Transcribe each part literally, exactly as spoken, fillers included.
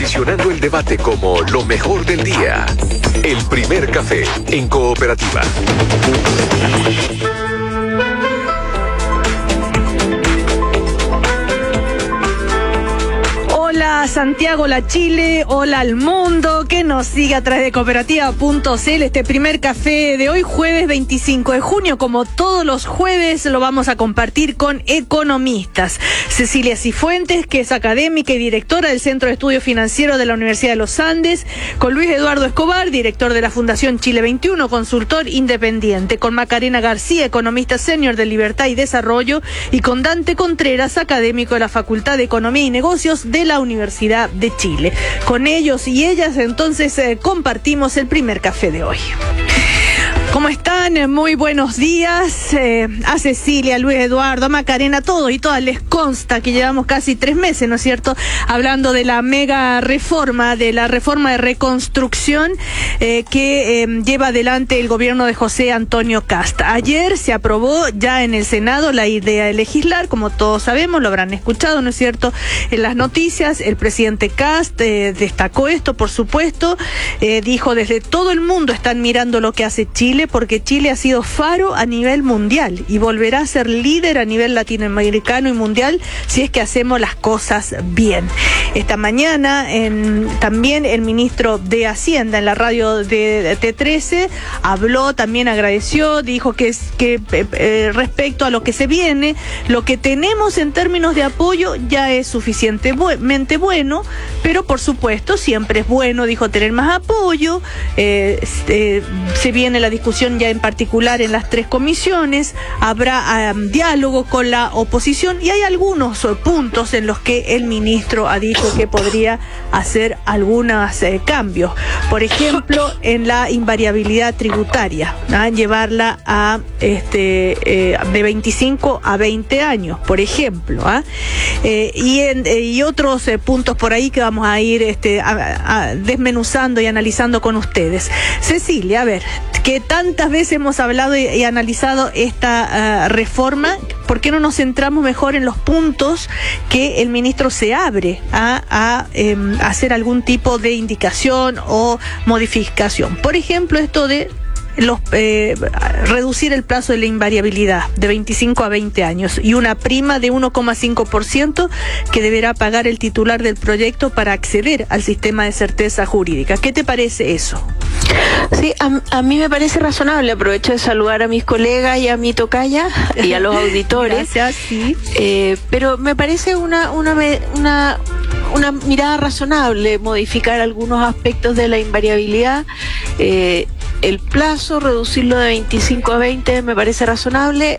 posicionando el debate como lo mejor del día. El primer café en Cooperativa. Hola Santiago, la Chile, hola al mundo que nos sigue a través de cooperativa punto c l. Este primer café de hoy, jueves veinticinco de junio, como todos los jueves, lo vamos a compartir con economistas. Cecilia Cifuentes, que es académica y directora del Centro de Estudios Financieros de la Universidad de los Andes, con Luis Eduardo Escobar, director de la Fundación Chile veintiuno, consultor independiente, con Macarena García, economista senior de Libertad y Desarrollo, y con Dante Contreras, académico de la Facultad de Economía y Negocios de la Universidad de Chile. Con ellos y ellas, entonces, eh, compartimos el primer café de hoy. ¿Cómo están? Muy buenos días. Eh, a Cecilia, a Luis Eduardo, a Macarena, a todos y todas les consta que llevamos casi tres meses, ¿no es cierto?, hablando de la mega reforma, de la reforma de reconstrucción eh, que eh, lleva adelante el gobierno de José Antonio Kast. Ayer se aprobó ya en el Senado la idea de legislar, como todos sabemos, lo habrán escuchado, ¿no es cierto?, en las noticias. El presidente Kast eh, destacó esto, por supuesto, eh, dijo: desde todo el mundo están mirando lo que hace Chile, porque Chile ha sido faro a nivel mundial y volverá a ser líder a nivel latinoamericano y mundial si es que hacemos las cosas bien. Esta mañana en, también el ministro de Hacienda en la radio de T trece habló, también agradeció, dijo que, que eh, respecto a lo que se viene, lo que tenemos en términos de apoyo ya es suficientemente bueno, pero por supuesto siempre es bueno, dijo, tener más apoyo. eh, eh, se viene la discusión ya en particular en las tres comisiones, habrá um, diálogo con la oposición y hay algunos uh, puntos en los que el ministro ha dicho que podría hacer algunos eh, cambios. Por ejemplo, en la invariabilidad tributaria, ¿ah? llevarla a este eh, de veinticinco a veinte años, por ejemplo, ¿ah? eh, y, en, eh, y otros eh, puntos por ahí que vamos a ir este, a, a, desmenuzando y analizando con ustedes. Cecilia, a ver, que tantas veces hemos hablado y, y analizado esta uh, reforma, ¿por qué no nos centramos mejor en los puntos que el ministro se abre a, a eh, hacer algún tipo de indicación o modificación? Por ejemplo, esto de Los, eh, reducir el plazo de la invariabilidad de veinticinco a veinte años y una prima de uno coma cinco por ciento que deberá pagar el titular del proyecto para acceder al sistema de certeza jurídica. ¿Qué te parece eso? Sí, a, a mí me parece razonable. Aprovecho de saludar a mis colegas y a mi tocaya y a los auditores. Gracias, sí. Eh, pero me parece una, una, una, una mirada razonable modificar algunos aspectos de la invariabilidad. Eh, el plazo, reducirlo de veinticinco a veinte me parece razonable.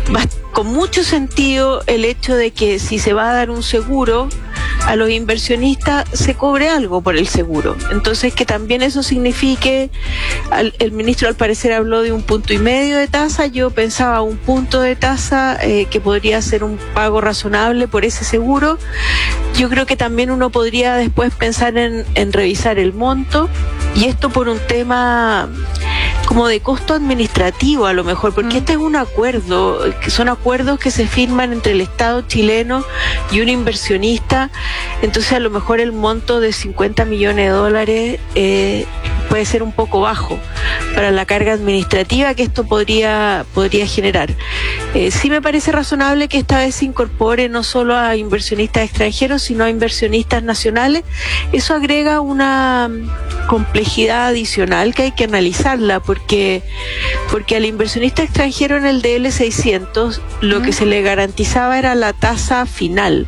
Con mucho sentido el hecho de que si se va a dar un seguro a los inversionistas se cobre algo por el seguro. Entonces que también eso signifique, al, el ministro al parecer habló de un punto y medio de tasa, yo pensaba un punto de tasa eh, que podría ser un pago razonable por ese seguro. Yo creo que también uno podría después pensar en, en revisar el monto, y esto por un tema como de costo administrativo a lo mejor, porque mm. este es un acuerdo, que son acuerdos que se firman entre el Estado chileno y un inversionista. Entonces a lo mejor el monto de cincuenta millones de dólares eh, puede ser un poco bajo para la carga administrativa que esto podría, podría generar. Eh, sí me parece razonable que esta vez se incorpore no solo a inversionistas extranjeros, sino a inversionistas nacionales. Eso agrega una complejidad adicional que hay que analizarla, porque, porque al inversionista extranjero en el D L seiscientos lo que se le garantizaba era la tasa final.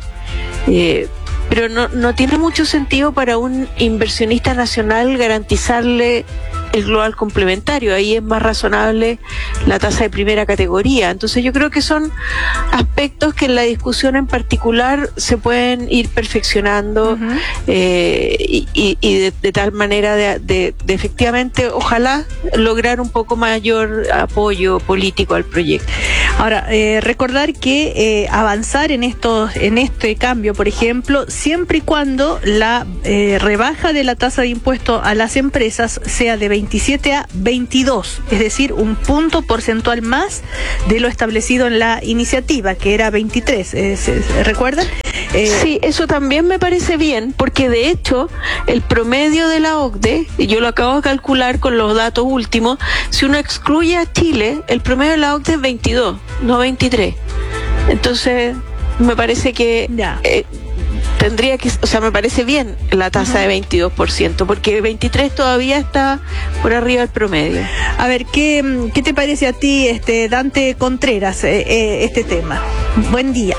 Eh, pero no, no tiene mucho sentido para un inversionista nacional garantizarle el global complementario. Ahí es más razonable la tasa de primera categoría. Entonces yo creo que son aspectos que en la discusión en particular se pueden ir perfeccionando. Uh-huh. eh, y, y, y de, de tal manera de, de, de efectivamente ojalá lograr un poco mayor apoyo político al proyecto. Ahora, eh, recordar que eh, avanzar en estos, en este cambio, por ejemplo, siempre y cuando la eh, rebaja de la tasa de impuesto a las empresas sea de veintisiete a veintidós, es decir, un punto porcentual más de lo establecido en la iniciativa, que era veintitrés, ¿eh? ¿Se, se recuerdan? Eh, sí, eso también me parece bien, porque de hecho el promedio de la O C D E, y yo lo acabo de calcular con los datos últimos, si uno excluye a Chile, el promedio de la O C D E es veintidós, no veintitrés. Entonces, me parece que eh, tendría que, o sea, me parece bien la tasa uh-huh. de veintidós por ciento, porque veintitrés todavía está por arriba del promedio. A ver, ¿qué, qué te parece a ti, este Dante Contreras, eh, eh, este tema? Buen día.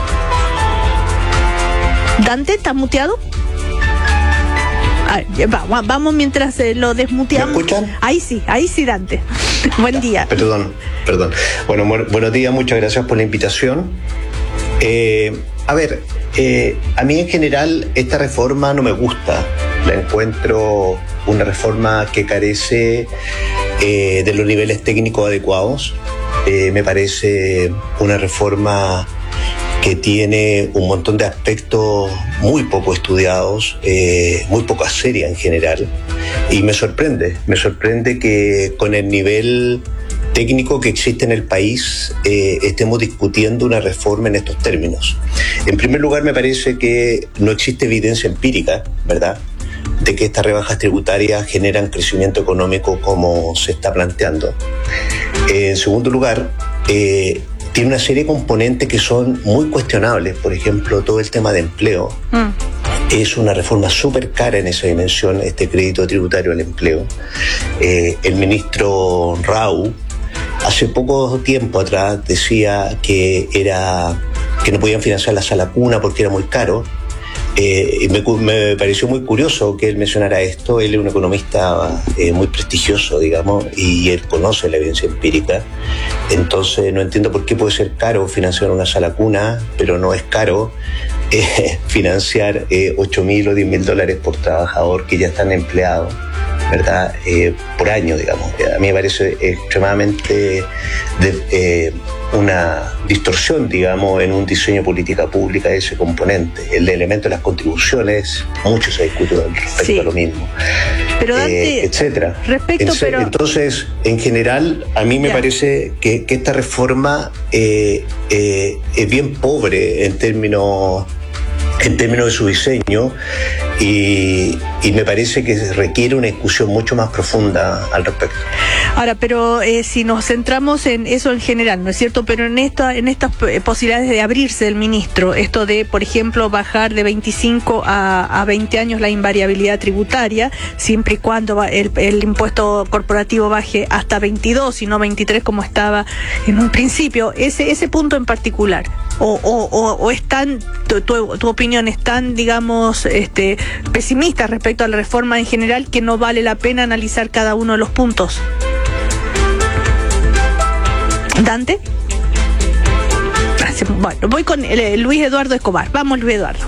Dante, ¿estás muteado? A ver, va, vamos mientras eh, lo desmuteamos. ¿Me escuchan? Ahí sí, ahí sí, Dante. Buen día. Perdón, perdón. Bueno, bu- buenos días, muchas gracias por la invitación. Eh, a ver, eh, a mí en general esta reforma no me gusta. La encuentro una reforma que carece eh, de los niveles técnicos adecuados. Eh, me parece una reforma que tiene un montón de aspectos muy poco estudiados, eh, muy poco seria en general, y me sorprende, me sorprende que con el nivel técnico que existe en el país eh, estemos discutiendo una reforma en estos términos. En primer lugar, me parece que no existe evidencia empírica, ¿verdad?, de que estas rebajas tributarias generan crecimiento económico como se está planteando. Eh, en segundo lugar, eh, tiene una serie de componentes que son muy cuestionables. Por ejemplo, todo el tema de empleo. Mm. Es una reforma súper cara en esa dimensión, este crédito tributario al empleo. Eh, el ministro Rau, hace poco tiempo atrás, decía que, era, que no podían financiar la sala cuna porque era muy caro. Eh, y me, me pareció muy curioso que él mencionara esto. Él es un economista eh, muy prestigioso, digamos, y él conoce la evidencia empírica. Entonces no entiendo por qué puede ser caro financiar una sala cuna, pero no es caro eh, financiar eh, ocho mil o diez mil dólares por trabajador que ya están empleados, ¿verdad? Eh, por año, digamos. A mí me parece extremadamente de, eh, una distorsión, digamos, en un diseño de política pública de ese componente. El elemento de las contribuciones, mucho se discute respecto sí. a lo mismo, pero Dante, eh, etcétera. Respecto, Entonces, pero... entonces, en general, a mí me ya. parece que, que esta reforma eh, eh, es bien pobre en términos en términos de su diseño, y, y me parece que requiere una discusión mucho más profunda al respecto. Ahora, pero eh, si nos centramos en eso en general, ¿no es cierto? Pero en esta, en estas posibilidades de abrirse el ministro, esto de, por ejemplo, bajar de veinticinco a, a veinte años la invariabilidad tributaria, siempre y cuando el, el impuesto corporativo baje hasta veintidós y no veintitrés como estaba en un principio, ese, ese punto en particular, o, o, o, o es tan, tu, tu, tu opinión es tan, digamos, este, pesimista respecto a la reforma en general que no vale la pena analizar cada uno de los puntos. ¿Dante? Bueno, voy con eh, Luis Eduardo Escobar. Vamos, Luis Eduardo.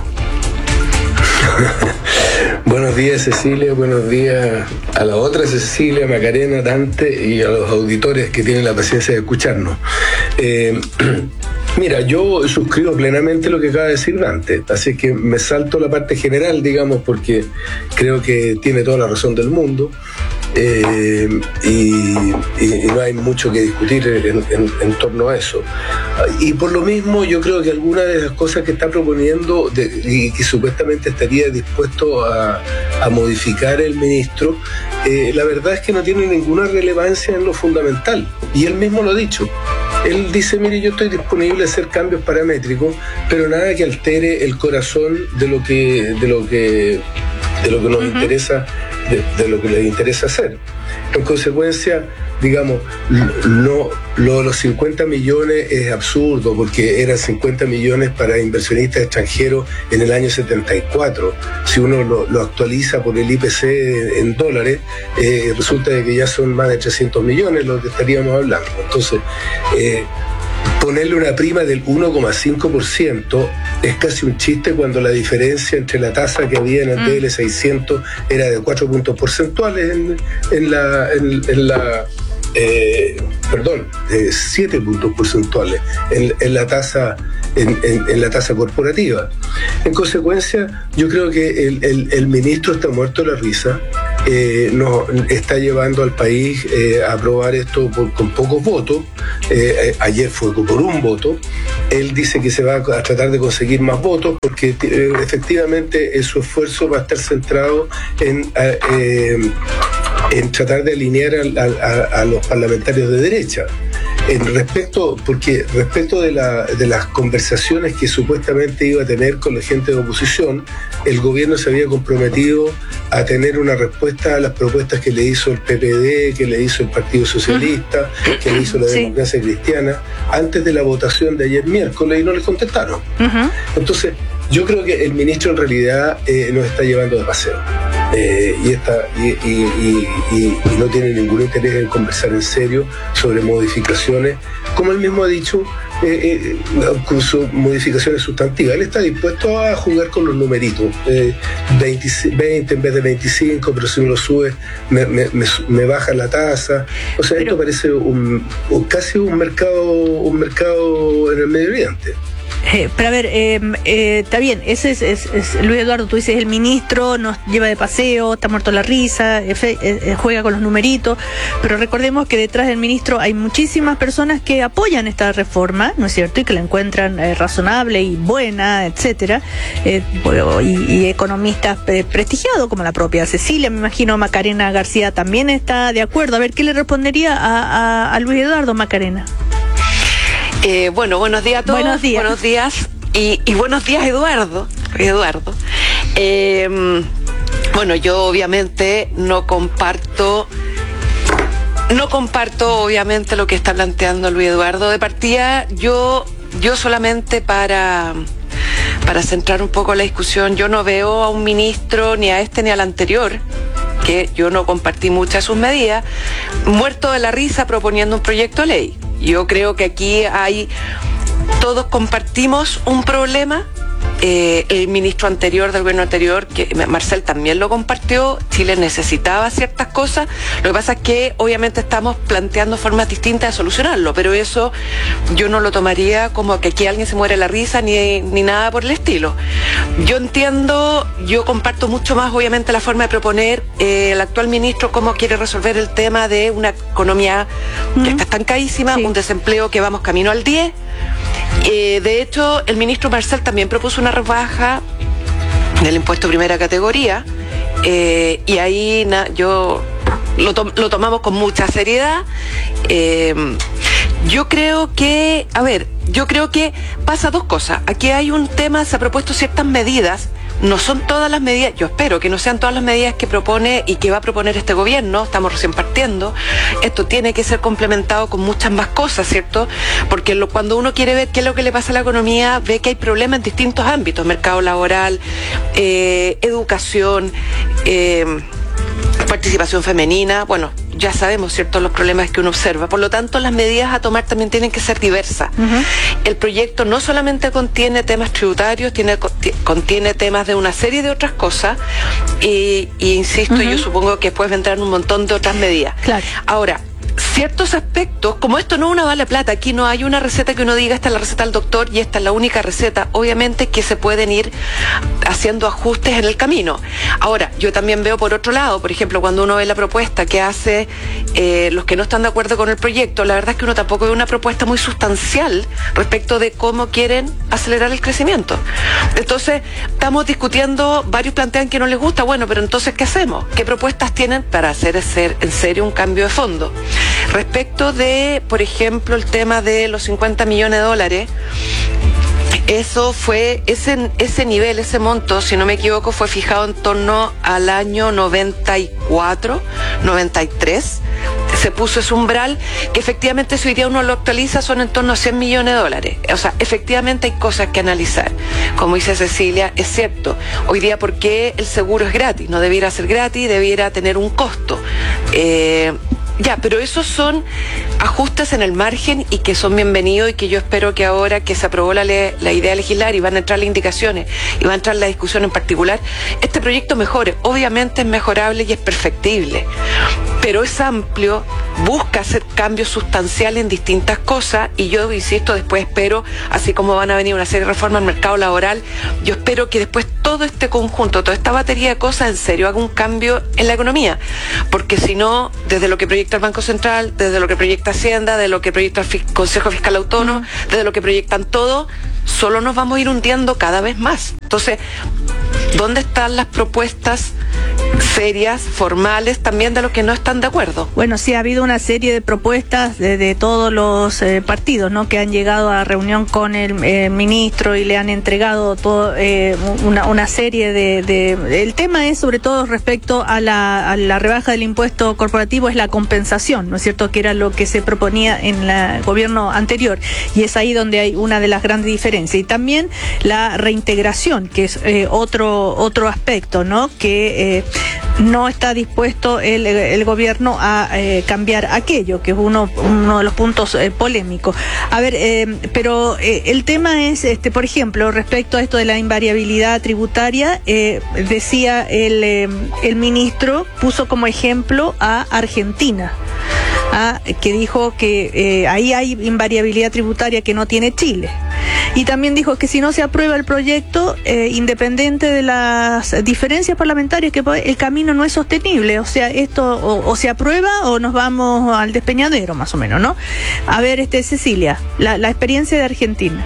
Buenos días, Cecilia. Buenos días a la otra Cecilia, Macarena, Dante, y a los auditores que tienen la paciencia de escucharnos. Eh, Mira, yo suscribo plenamente lo que acaba de decir Dante, así que me salto la parte general, digamos, porque creo que tiene toda la razón del mundo. Eh, y, y, y no hay mucho que discutir en, en, en torno a eso. Y por lo mismo yo creo que algunas de las cosas que está proponiendo de, y que supuestamente estaría dispuesto a, a modificar el ministro, eh, la verdad es que no tiene ninguna relevancia en lo fundamental, y él mismo lo ha dicho. Él dice, mire, yo estoy disponible a hacer cambios paramétricos, pero nada que altere el corazón de lo que, de lo que, de lo que nos uh-huh. interesa, de, de lo que les interesa hacer. En consecuencia, digamos, no, lo de los cincuenta millones es absurdo, porque eran cincuenta millones para inversionistas extranjeros en el año setenta y cuatro. Si uno lo, lo actualiza por el I P C en dólares, eh, resulta de que ya son más de trescientos millones los que estaríamos hablando. Entonces, eh, ponerle una prima del uno coma cinco por ciento es casi un chiste, cuando la diferencia entre la tasa que había en el D L seiscientos era de cuatro puntos porcentuales en, en la... En, en la eh, perdón, de siete puntos porcentuales en, en la tasa en, en, en la tasa corporativa. En consecuencia, yo creo que el, el, el ministro está muerto de la risa. eh, nos está llevando al país eh, a aprobar esto por, con pocos votos. Eh, ayer fue por un voto. Él dice que se va a tratar de conseguir más votos porque eh, efectivamente eh, su esfuerzo va a estar centrado en, eh, en tratar de alinear a, a, a los parlamentarios de derecha. En respecto, porque respecto de, la, de las conversaciones que supuestamente iba a tener con la gente de oposición, el gobierno se había comprometido a tener una respuesta a las propuestas que le hizo el P P D, que le hizo el Partido Socialista, que le hizo la sí. Democracia Cristiana, antes de la votación de ayer miércoles, y no les contestaron. Uh-huh. Entonces, yo creo que el ministro en realidad eh, nos está llevando de paseo. Eh, y, está, y, y, y, y, y no tiene ningún interés en conversar en serio sobre modificaciones, como él mismo ha dicho, eh, eh, incluso modificaciones sustantivas. Él está dispuesto a jugar con los numeritos, eh, veinte, veinte en vez de veinticinco, pero si uno lo sube me, me, me, me baja la tasa. O sea, pero, esto parece un, un, casi un mercado, un mercado en el Medio Oriente. Eh, pero a ver, eh, eh, está bien, ese es, es, es Luis Eduardo, tú dices el ministro nos lleva de paseo, está muerto la risa, eh, eh, juega con los numeritos, pero recordemos que detrás del ministro hay muchísimas personas que apoyan esta reforma, ¿no es cierto? Y que la encuentran eh, razonable y buena, etcétera, eh, y, y economistas eh, prestigiados como la propia Cecilia, me imagino Macarena García también está de acuerdo. A ver, ¿qué le respondería a, a, a Luis Eduardo, Macarena? Eh, bueno, buenos días a todos. Buenos días. Buenos días. Y, y buenos días, Eduardo. Eduardo. Eh, bueno, yo obviamente no comparto, no comparto obviamente lo que está planteando Luis Eduardo. De partida, yo, yo solamente para, para centrar un poco la discusión, yo no veo a un ministro, ni a este ni al anterior, que yo no compartí muchas de sus medidas, muerto de la risa proponiendo un proyecto de ley. Yo creo que aquí hay, todos compartimos un problema. Eh, el ministro anterior del gobierno anterior, que Marcel también lo compartió, Chile necesitaba ciertas cosas. Lo que pasa es que obviamente estamos planteando formas distintas de solucionarlo, pero eso yo no lo tomaría como que aquí alguien se muere la risa ni, ni nada por el estilo. Yo entiendo, yo comparto mucho más obviamente la forma de proponer eh, el actual ministro cómo quiere resolver el tema de una economía mm. que está estancadísima, sí. un desempleo que vamos camino al diez. Eh, de hecho, el ministro Marcel también propuso una rebaja del impuesto primera categoría eh, y ahí na, yo lo, to- lo tomamos con mucha seriedad. Eh, yo creo que, a ver, yo creo que pasa dos cosas. Aquí hay un tema, se ha propuesto ciertas medidas. No son todas las medidas, yo espero que no sean todas las medidas que propone y que va a proponer este gobierno, estamos recién partiendo. Esto tiene que ser complementado con muchas más cosas, ¿cierto? Porque lo, cuando uno quiere ver qué es lo que le pasa a la economía, ve que hay problemas en distintos ámbitos, mercado laboral, eh, educación, eh, participación femenina, bueno, ya sabemos, ¿cierto?, los problemas que uno observa. Por lo tanto, las medidas a tomar también tienen que ser diversas. Uh-huh. El proyecto no solamente contiene temas tributarios, tiene, contiene temas de una serie de otras cosas y, y insisto, uh-huh. yo supongo que después vendrán un montón de otras medidas. Claro. Ahora, ciertos aspectos, como esto no es una bala de plata, aquí no hay una receta que uno diga esta es la receta del doctor y esta es la única receta, obviamente que se pueden ir haciendo ajustes en el camino. Ahora, yo también veo por otro lado, por ejemplo, cuando uno ve la propuesta que hace eh, los que no están de acuerdo con el proyecto, la verdad es que uno tampoco ve una propuesta muy sustancial respecto de cómo quieren acelerar el crecimiento. Entonces, estamos discutiendo, varios plantean que no les gusta, bueno, pero entonces, ¿qué hacemos? ¿Qué propuestas tienen para hacer en serio un cambio de fondo? Respecto de, por ejemplo, el tema de los cincuenta millones de dólares, eso fue, ese, ese nivel, ese monto, si no me equivoco, fue fijado en torno al año noventa y cuatro, noventa y tres. Se puso ese umbral, que efectivamente si hoy día uno lo actualiza son en torno a cien millones de dólares. O sea, efectivamente hay cosas que analizar. Como dice Cecilia, es cierto, hoy día ¿por qué el seguro es gratis? No debiera ser gratis, debiera tener un costo. Eh, Ya, pero esos son ajustes en el margen y que son bienvenidos y que yo espero que ahora que se aprobó la, le, la idea de legislar y van a entrar las indicaciones y va a entrar la discusión en particular, este proyecto mejore. Obviamente es mejorable y es perfectible. pero es amplio, busca hacer cambios sustanciales en distintas cosas, y yo insisto, después espero, así como van a venir una serie de reformas al mercado laboral, yo espero que después todo este conjunto, toda esta batería de cosas, en serio haga un cambio en la economía, porque si no, desde lo que proyecta el Banco Central, desde lo que proyecta Hacienda, de lo que proyecta el Fis- Consejo Fiscal Autónomo, uh-huh. desde lo que proyectan todo, solo nos vamos a ir hundiendo cada vez más. Entonces, ¿dónde están las propuestas serias, formales, también de los que no están de acuerdo? Bueno, sí, ha habido una serie de propuestas de, de todos los eh, partidos, ¿no?, que han llegado a reunión con el eh, ministro y le han entregado todo, eh, una, una serie de, de... El tema es sobre todo respecto a la, a la rebaja del impuesto corporativo, es la compensación, ¿no es cierto?, que era lo que se proponía en el gobierno anterior, y es ahí donde hay una de las grandes diferencias. Y también la reintegración, que es eh, otro, otro aspecto, ¿no?, que... Eh, no está dispuesto el, el gobierno a eh, cambiar aquello, que es uno, uno de los puntos eh, polémicos. A ver, eh, pero eh, el tema es, este, por ejemplo, respecto a esto de la invariabilidad tributaria, eh, decía el, eh, el ministro, puso como ejemplo a Argentina. Ah, que dijo que eh, ahí hay invariabilidad tributaria que no tiene Chile. Y también dijo que si no se aprueba el proyecto, eh, independiente de las diferencias parlamentarias, que el camino no es sostenible. O sea, esto o, o se aprueba o nos vamos al despeñadero, más o menos, ¿no? A ver, este Cecilia, la, la experiencia de Argentina.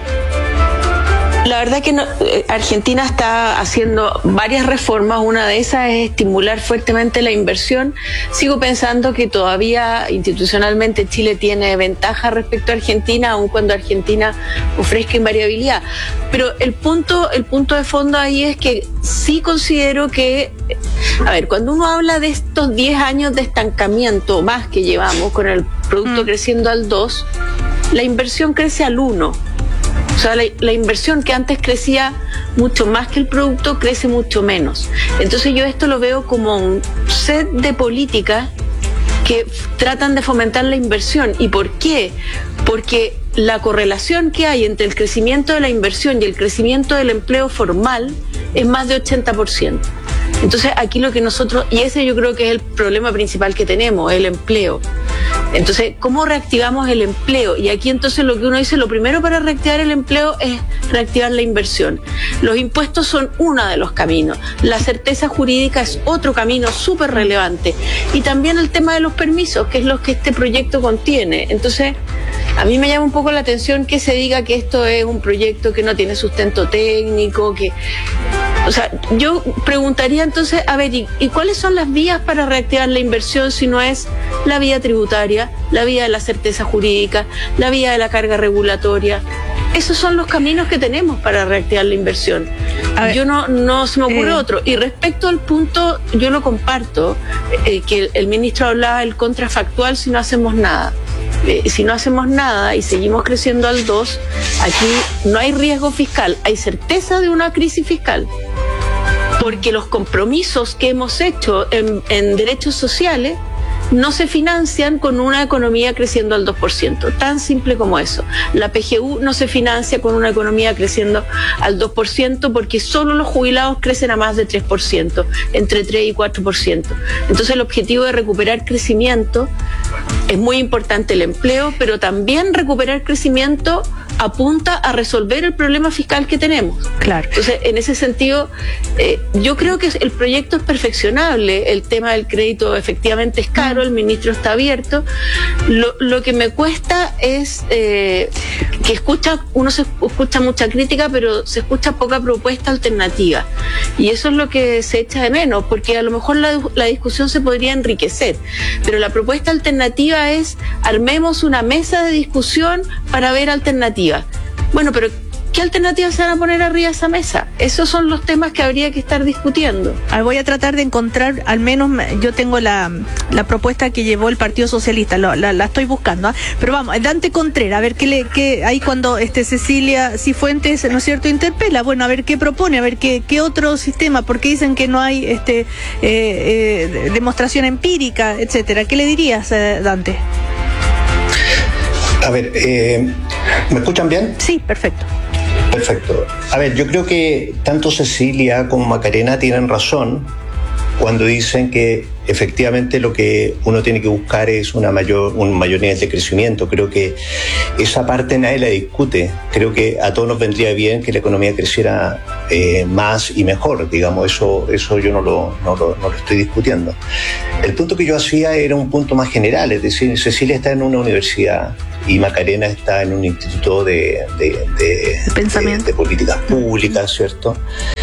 La verdad que no, eh, Argentina está haciendo varias reformas. Una de esas es estimular fuertemente la inversión. Sigo pensando que todavía institucionalmente Chile tiene ventaja respecto a Argentina, aun cuando Argentina ofrezca invariabilidad. Pero el punto, el punto de fondo ahí es que sí considero que, a ver, cuando uno habla de estos diez años de estancamiento más que llevamos con el producto mm. creciendo al dos, la inversión crece al uno. O sea, la, la inversión que antes crecía mucho más que el producto, crece mucho menos. Entonces yo esto lo veo como un set de políticas que tratan de fomentar la inversión. ¿Y por qué? Porque la correlación que hay entre el crecimiento de la inversión y el crecimiento del empleo formal es más de ochenta por ciento. Entonces aquí lo que nosotros, y ese yo creo que es el problema principal que tenemos, el empleo. Entonces, ¿cómo reactivamos el empleo? Y aquí entonces lo que uno dice, lo primero para reactivar el empleo es reactivar la inversión. Los impuestos son uno de los caminos. La certeza jurídica es otro camino súper relevante. Y también el tema de los permisos, que es lo que este proyecto contiene. Entonces, a mí me llama un poco la atención que se diga que esto es un proyecto que no tiene sustento técnico, que... O sea, yo preguntaría entonces, a ver, ¿y, ¿y cuáles son las vías para reactivar la inversión si no es la vía tributaria, la vía de la certeza jurídica, la vía de la carga regulatoria? Esos son los caminos que tenemos para reactivar la inversión. A ver, yo no, no se me ocurre eh, otro. Y respecto al punto, yo lo comparto, eh, que el, el ministro hablaba del contrafactual si no hacemos nada. Eh, si no hacemos nada y seguimos creciendo al dos, aquí no hay riesgo fiscal, hay certeza de una crisis fiscal. Porque los compromisos que hemos hecho en, en derechos sociales no se financian con una economía creciendo al dos por ciento, tan simple como eso. La P G U no se financia con una economía creciendo al dos por ciento porque solo los jubilados crecen a más de tres por ciento, entre tres y cuatro por ciento. Entonces el objetivo de recuperar crecimiento es muy importante, el empleo, pero también recuperar crecimiento apunta a resolver el problema fiscal que tenemos. Claro. Entonces, en ese sentido, eh, yo creo que el proyecto es perfeccionable. El tema del crédito efectivamente es caro, el ministro está abierto. Lo, lo que me cuesta es eh, que escucha, uno se escucha mucha crítica, pero se escucha poca propuesta alternativa. Y eso es lo que se echa de menos, porque a lo mejor la, la discusión se podría enriquecer. Pero la propuesta alternativa es: armemos una mesa de discusión para ver alternativas. Bueno, pero ¿qué alternativas se van a poner arriba de esa mesa? Esos son los temas que habría que estar discutiendo. Voy a tratar de encontrar, al menos yo tengo la, la propuesta que llevó el Partido Socialista, la, la, la estoy buscando, ¿eh? Pero vamos, Dante Contreras, a ver qué le, qué, ahí cuando este Cecilia Cifuentes, ¿no es cierto?, interpela, bueno, a ver qué propone, a ver qué, qué otro sistema, porque dicen que no hay este eh, eh, demostración empírica, etcétera. ¿Qué le dirías, eh, Dante? A ver, eh, ¿me escuchan bien? Sí, perfecto. Perfecto. A ver, yo creo que tanto Cecilia como Macarena tienen razón cuando dicen que efectivamente lo que uno tiene que buscar es una mayor, un mayor nivel de crecimiento. Creo que esa parte nadie la discute. Creo que a todos nos vendría bien que la economía creciera eh, más y mejor, digamos, eso, eso yo no lo, no, lo, no lo estoy discutiendo. El punto que yo hacía era un punto más general, es decir, Cecilia está en una universidad y Macarena está en un instituto de, de, de, Pensamiento. de, de políticas públicas, ¿cierto?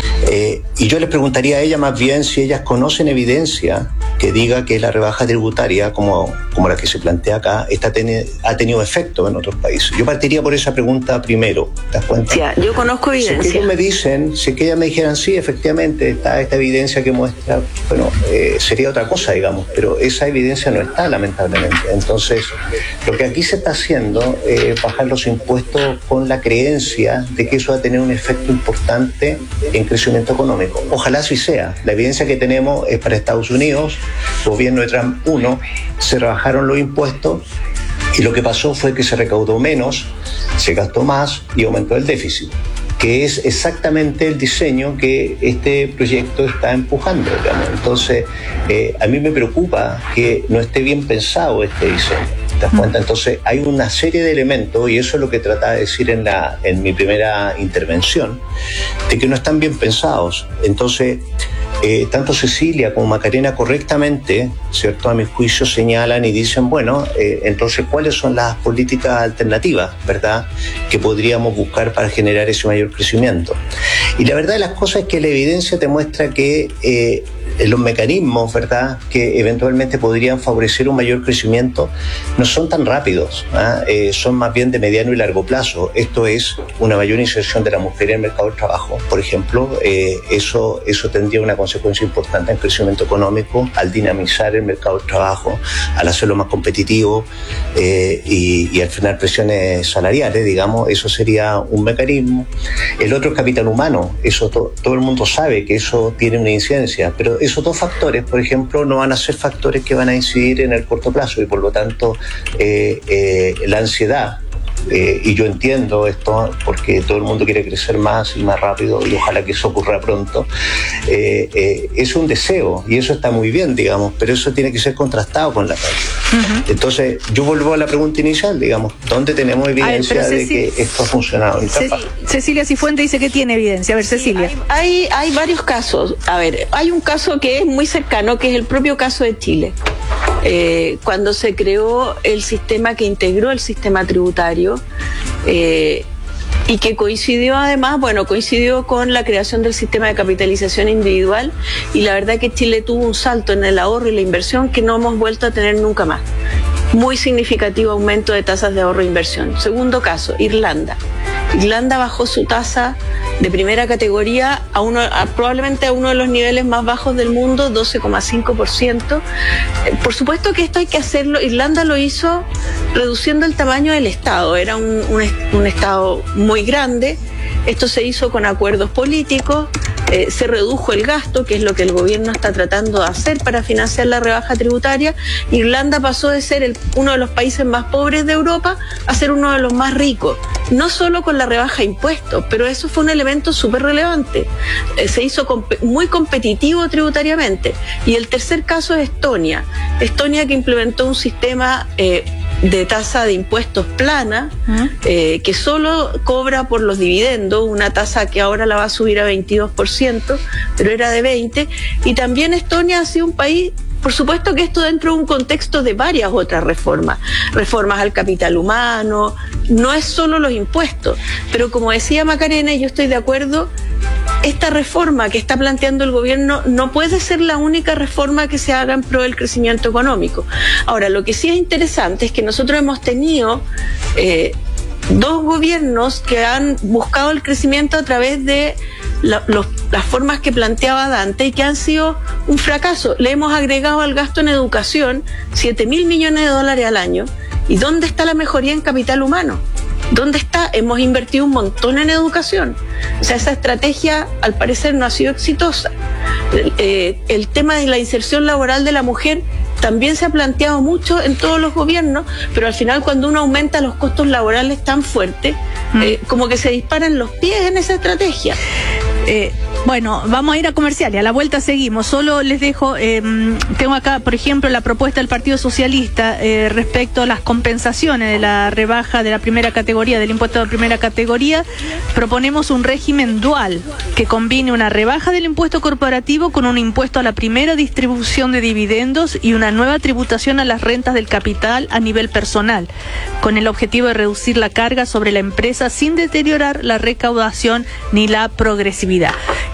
Eh, y yo les preguntaría a ella más bien si ellas conocen evidencia que diga que la rebaja tributaria, como, como la que se plantea acá, está ten, ha tenido efecto en otros países. Yo partiría por esa pregunta primero, ¿te das cuenta? Sí, yo conozco evidencia. Si ellos me dicen, si que ellas me dijeran, sí, efectivamente, está esta evidencia que muestra, bueno, eh, sería otra cosa, digamos, pero esa evidencia no está, lamentablemente. Entonces, lo que aquí se está haciendo es bajar los impuestos con la creencia de que eso va a tener un efecto importante en crecimiento económico. Ojalá así sea. La evidencia que tenemos es para Estados Unidos, gobierno de Trump uno, se rebajaron los impuestos y lo que pasó fue que se recaudó menos, se gastó más y aumentó el déficit, que es exactamente el diseño que este proyecto está empujando, digamos. Entonces, eh, a mí me preocupa que no esté bien pensado este diseño. ¿Te das cuenta? Entonces, hay una serie de elementos, y eso es lo que trataba de decir en, la, en mi primera intervención, de que no están bien pensados. Entonces, eh, tanto Cecilia como Macarena correctamente, ¿cierto?, a mi juicio señalan y dicen, bueno, eh, entonces, ¿cuáles son las políticas alternativas, verdad?, que podríamos buscar para generar ese mayor crecimiento. Y la verdad de las cosas es que la evidencia te muestra que eh, los mecanismos, ¿verdad?, que eventualmente podrían favorecer un mayor crecimiento no son tan rápidos, ¿eh? Eh, son más bien de mediano y largo plazo. Esto es una mayor inserción de la mujer en el mercado del trabajo, por ejemplo. Eh, eso, eso tendría una consecuencia importante en crecimiento económico al dinamizar el mercado del trabajo, al hacerlo más competitivo eh, y, y al frenar presiones salariales, digamos. Eso sería un mecanismo. El otro es capital humano. Eso to, todo el mundo sabe que eso tiene una incidencia, pero esos dos factores, por ejemplo, no van a ser factores que van a incidir en el corto plazo y por lo tanto eh, eh, la ansiedad, eh, y yo entiendo esto porque todo el mundo quiere crecer más y más rápido y ojalá que eso ocurra pronto, eh, eh, es un deseo y eso está muy bien, digamos, pero eso tiene que ser contrastado con la práctica. Uh-huh. Entonces yo vuelvo a la pregunta inicial, digamos, ¿dónde tenemos evidencia ver, de Cecilia, que esto ha funcionado? Cecilia, Cecilia Cifuentes dice que tiene evidencia. A ver, Cecilia. Sí, hay, hay, hay varios casos. A ver, hay un caso que es muy cercano, que es el propio caso de Chile. Eh, cuando se creó el sistema que integró el sistema tributario eh, y que coincidió además, bueno, coincidió con la creación del sistema de capitalización individual y la verdad que Chile tuvo un salto en el ahorro y la inversión que no hemos vuelto a tener nunca más. Muy significativo aumento de tasas de ahorro e inversión. Segundo caso, Irlanda. Irlanda bajó su tasa de primera categoría a uno, a, probablemente a uno de los niveles más bajos del mundo, doce coma cinco por ciento. Eh, por supuesto que esto hay que hacerlo. Irlanda lo hizo reduciendo el tamaño del Estado. Era un, un, un Estado muy grande. Esto se hizo con acuerdos políticos. Eh, se redujo el gasto, que es lo que el gobierno está tratando de hacer para financiar la rebaja tributaria. Irlanda pasó de ser el, uno de los países más pobres de Europa a ser uno de los más ricos, no solo con la rebaja de impuestos, pero eso fue un elemento súper relevante. Eh, se hizo comp- muy competitivo tributariamente. Y el tercer caso es Estonia. Estonia que implementó un sistema eh, de tasa de impuestos plana, ¿Mm? eh, que solo cobra por los dividendos, una tasa que ahora la va a subir a veintidós por ciento, pero era de veinte por ciento, y también Estonia ha sido un país, por supuesto que esto dentro de un contexto de varias otras reformas, reformas al capital humano, no es solo los impuestos, pero como decía Macarena, y yo estoy de acuerdo, esta reforma que está planteando el gobierno no puede ser la única reforma que se haga en pro del crecimiento económico. Ahora, lo que sí es interesante es que nosotros hemos tenido eh, dos gobiernos que han buscado el crecimiento a través de la, los, las formas que planteaba Dante y que han sido un fracaso. Le hemos agregado al gasto en educación siete mil millones de dólares al año. ¿Y dónde está la mejoría en capital humano? ¿Dónde está? Hemos invertido un montón en educación. O sea, esa estrategia al parecer no ha sido exitosa. El, eh, el tema de la inserción laboral de la mujer también se ha planteado mucho en todos los gobiernos, pero al final cuando uno aumenta los costos laborales tan fuerte, mm. eh, como que se disparan los pies en esa estrategia. Eh, Bueno, vamos a ir a comercial y a la vuelta seguimos. Solo les dejo, eh, tengo acá, por ejemplo, la propuesta del Partido Socialista eh, respecto a las compensaciones de la rebaja de la primera categoría, del impuesto de primera categoría. Proponemos un régimen dual que combine una rebaja del impuesto corporativo con un impuesto a la primera distribución de dividendos y una nueva tributación a las rentas del capital a nivel personal, con el objetivo de reducir la carga sobre la empresa sin deteriorar la recaudación ni la progresividad.